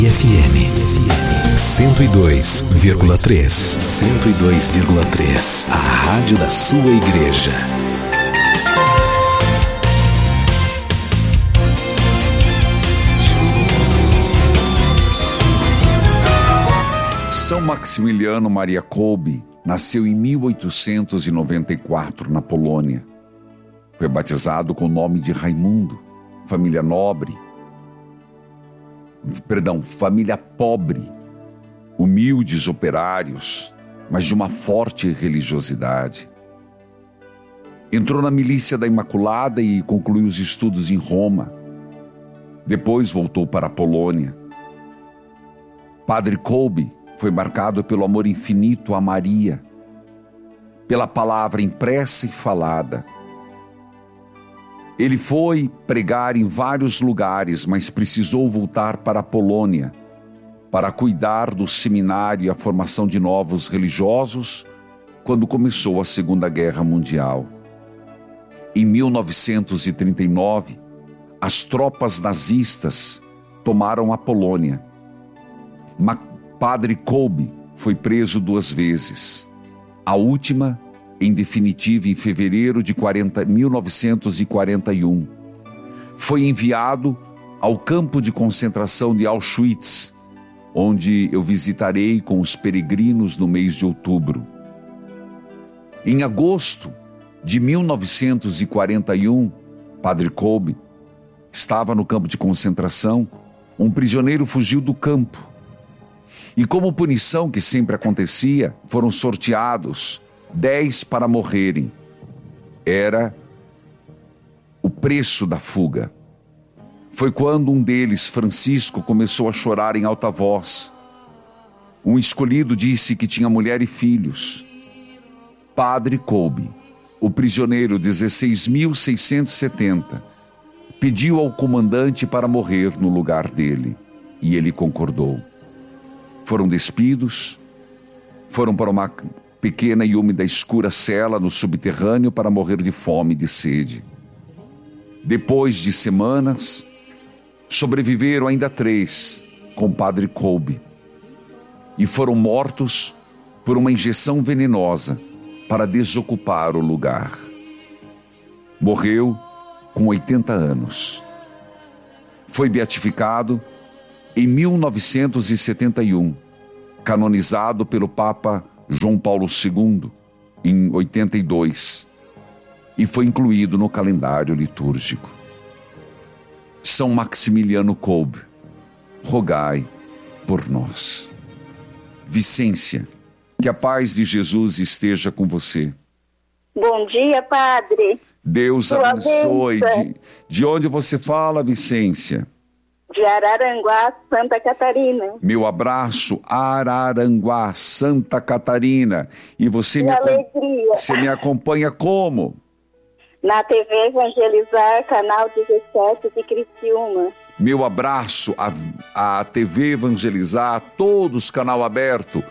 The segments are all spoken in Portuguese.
FM 102,3. 102,3. A rádio da sua igreja. São Maximiliano Maria Kolbe nasceu em 1894 na Polônia. Foi batizado com o nome de Raimundo, família pobre, humildes operários, mas de uma forte religiosidade. Entrou na milícia da Imaculada e concluiu os estudos em Roma. Depois voltou para a Polônia. Padre Kolbe foi marcado pelo amor infinito a Maria, pela palavra impressa e falada. Ele foi pregar em vários lugares, mas precisou voltar para a Polônia para cuidar do seminário e a formação de novos religiosos quando começou a Segunda Guerra Mundial. Em 1939, as tropas nazistas tomaram a Polônia. Padre Kolbe foi preso 2 vezes. A última, em definitiva, em fevereiro de 1941. Foi enviado ao campo de concentração de Auschwitz, onde eu visitarei com os peregrinos no mês de outubro. Em agosto de 1941, Padre Kolbe estava no campo de concentração. Um prisioneiro fugiu do campo. E como punição, que sempre acontecia, foram sorteados 10 para morrerem. Era o preço da fuga. Foi quando um deles, Francisco, começou a chorar em alta voz. Um escolhido disse que tinha mulher e filhos. Padre Kolbe, o prisioneiro 16.670, pediu ao comandante para morrer no lugar dele, e ele concordou. Foram despidos, foram para uma pequena e úmida escura cela no subterrâneo para morrer de fome e de sede. Depois de semanas, sobreviveram ainda 3 com Padre Kolbe e foram mortos por uma injeção venenosa para desocupar o lugar. Morreu com 80 anos. Foi beatificado em 1971, canonizado pelo Papa João Paulo II, em 82, e foi incluído no calendário litúrgico. São Maximiliano Kolbe, rogai por nós. Vicência, que a paz de Jesus esteja com você. Bom dia, Padre. Deus abençoe. De onde você fala, Vicência? De Araranguá, Santa Catarina. Meu abraço, Araranguá, Santa Catarina. E você me acompanha como? Na TV Evangelizar, canal 17 de Criciúma. Meu abraço à TV Evangelizar, todos canal aberto,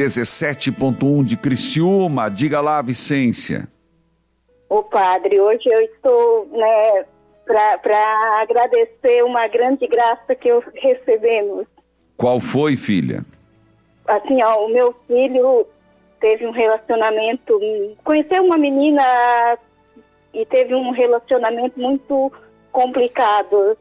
17.1 de Criciúma. Diga lá, Vicência. Ô Padre, hoje eu estou, para agradecer uma grande graça que recebemos. Qual foi, filha? Assim, o meu filho teve um relacionamento, conheceu uma menina e teve um relacionamento muito complicado.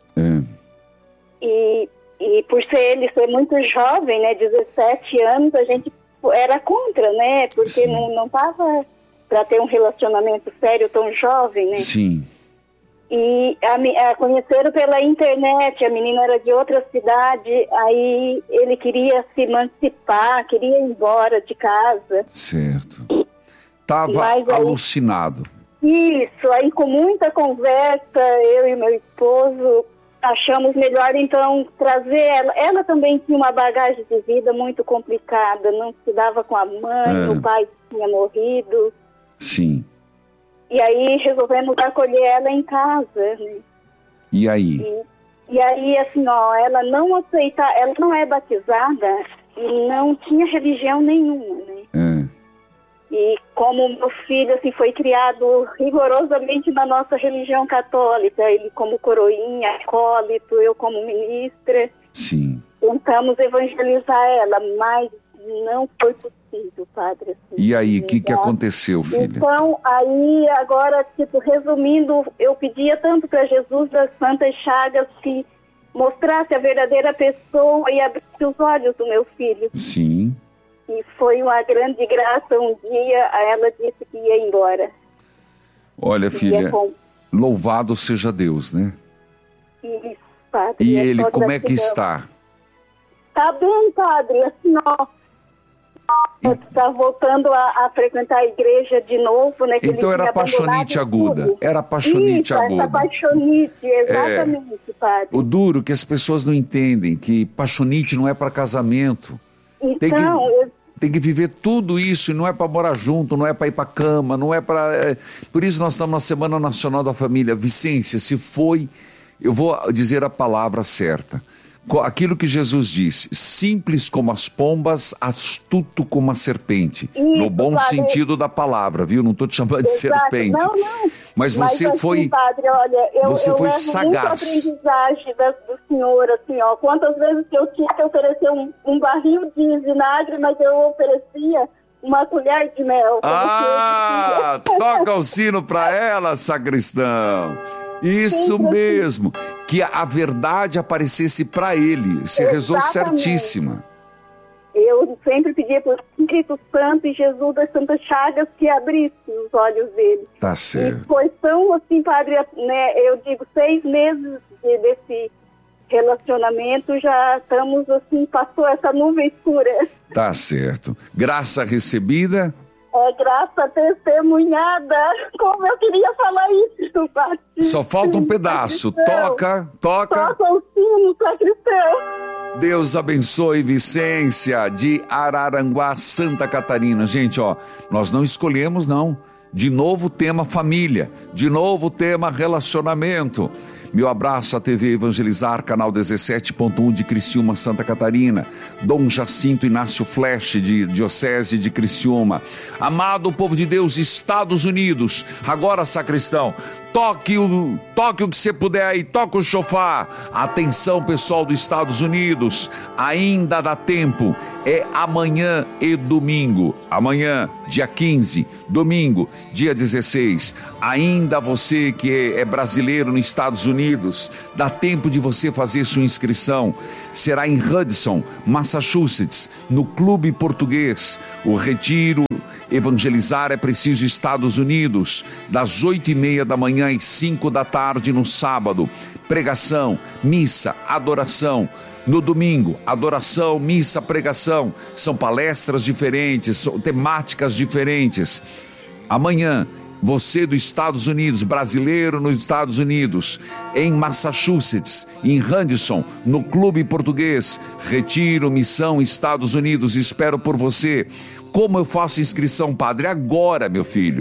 E por ele ser muito jovem, 17 anos, a gente era contra, porque Sim. não estava para ter um relacionamento sério tão jovem, Sim. E conheceram pela internet, a menina era de outra cidade, aí ele queria se emancipar, queria ir embora de casa. Certo. Estava alucinado. Isso, aí com muita conversa, eu e meu esposo achamos melhor então trazer ela. Ela também tinha uma bagagem de vida muito complicada, não se dava com a mãe, o pai tinha morrido. Sim. E aí resolvemos acolher ela em casa, E aí? E aí, assim, ela não aceita, ela não é batizada e não tinha religião nenhuma, E como meu filho, assim, foi criado rigorosamente na nossa religião católica, ele como coroinha, acólito, eu como ministra. Sim. tentamos evangelizar ela, mas não foi possível, padre. Assim, e aí, o que aconteceu, filha? Então, aí, agora, resumindo, eu pedia tanto para Jesus das Santas Chagas que mostrasse a verdadeira pessoa e abrisse os olhos do meu filho. Sim. E foi uma grande graça. Um dia ela disse que ia embora. Olha, filha, louvado seja Deus, né? Isso, padre. E ele, como é que está? Tá bem, padre, assim, ó. Está voltando a frequentar a igreja de novo, né? Que então era paixonite aguda. Era paixonite aguda. Essa paixonite, exatamente, padre. O duro que as pessoas não entendem, que paixonite não é para casamento. Então, tem que viver tudo isso, e não é para morar junto, não é para ir para cama, não é para... Por isso nós estamos na Semana Nacional da Família. Vicência, se foi, eu vou dizer a palavra certa. Aquilo que Jesus disse, simples como as pombas, astuto como a serpente. Isso, no bom sentido da palavra, viu? Não estou te chamando de serpente. Não. Mas você assim, foi... Padre, olha, você foi sagaz. Muita aprendizagem do senhor, assim, ó. Quantas vezes que eu tinha que oferecer um barril de vinagre, mas eu oferecia uma colher de mel. Toca o sino para ela, sacristão. Isso mesmo, que a verdade aparecesse para ele. Você rezou certíssima. Eu sempre pedia para o Espírito Santo e Jesus das Santas Chagas que abrisse os olhos dele. Tá certo. E foi tão assim, padre, né, eu digo, 6 meses desse relacionamento, já estamos assim, passou essa nuvem escura. Tá certo. Graça recebida? Graça testemunhada. Como eu queria falar isso, padre. Só falta um pedaço. Toca. Toca o sino, sacristão. Deus abençoe Vicência, de Araranguá, Santa Catarina. Gente, ó, nós não escolhemos, não. De novo tema família, de novo tema relacionamento. Meu abraço à TV Evangelizar, canal 17.1 de Criciúma, Santa Catarina. Dom Jacinto Inácio Flesch, de Diocese de Criciúma. Amado povo de Deus, Estados Unidos. Agora, sacristão, toque o que você puder aí, toca o chofar. Atenção, pessoal dos Estados Unidos, ainda dá tempo. É amanhã e domingo. Amanhã, dia 15, domingo, dia 16. Ainda você que é brasileiro nos Estados Unidos, dá tempo de você fazer sua inscrição. Será em Hudson, Massachusetts, no Clube Português. O retiro Evangelizar é Preciso Estados Unidos, das 8h30 da manhã às 5 da tarde no sábado. Pregação, missa, adoração. No domingo, adoração, missa, pregação. São palestras diferentes, são temáticas diferentes. Amanhã, você dos Estados Unidos, brasileiro nos Estados Unidos, em Massachusetts, em Hudson, no Clube Português, retiro, missão, Estados Unidos, espero por você. Como eu faço inscrição, padre? Agora, meu filho,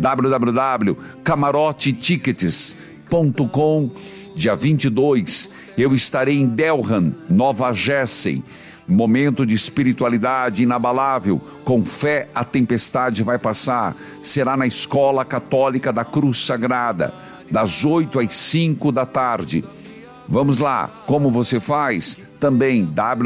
www.camarotetickets.com. Dia 22, eu estarei em Delran, Nova Jersey. Momento de espiritualidade inabalável. Com fé, a tempestade vai passar. Será na Escola Católica da Cruz Sagrada, das 8 às 5 da tarde. Vamos lá, como você faz? Também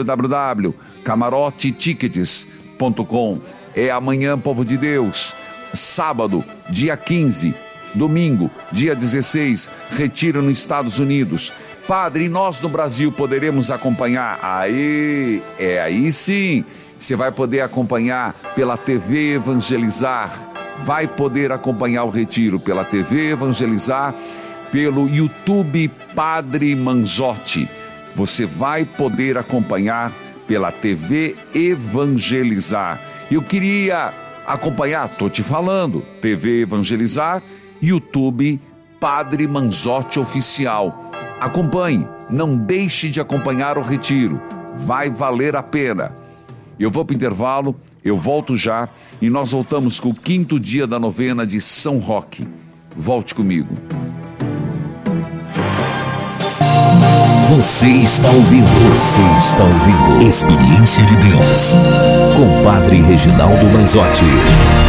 www.camarotetickets.com. É amanhã, povo de Deus. Sábado, dia 15. Domingo, dia 16, retiro nos Estados Unidos. Padre, e nós no Brasil poderemos acompanhar? Aí sim, você vai poder acompanhar pela TV Evangelizar. Vai poder acompanhar o retiro pela TV Evangelizar, pelo YouTube Padre Manzotti. Você vai poder acompanhar pela TV Evangelizar. Eu queria acompanhar, estou te falando, TV Evangelizar, YouTube Padre Manzotti Oficial. Acompanhe, não deixe de acompanhar o retiro, vai valer a pena. Eu vou para o intervalo, eu volto já e nós voltamos com o 5º dia da novena de São Roque. Volte comigo. Você está ouvindo Experiência de Deus com Padre Reginaldo Manzotti.